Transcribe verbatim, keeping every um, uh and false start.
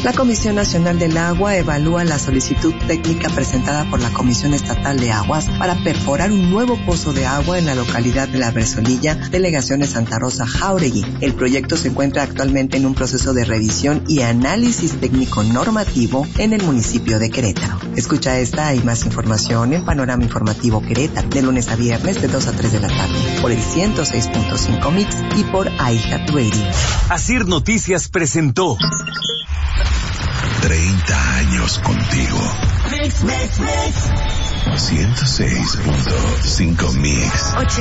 La Comisión Nacional del Agua evalúa la solicitud técnica presentada por la Comisión Estatal de Aguas para perforar un nuevo pozo de agua en la localidad de La Bresolilla, delegación de Santa Rosa, Jáuregui. El proyecto se encuentra actualmente en un proceso de revisión y análisis técnico normativo en el municipio de Querétaro. Escucha esta y más información en Panorama Informativo Querétaro, de lunes a viernes de dos a tres de la tarde, por el ciento seis punto cinco Mix y por iHeartRadio. Asir Noticias presentó treinta años contigo. Mix, mix, mix. ciento seis punto cinco Mix.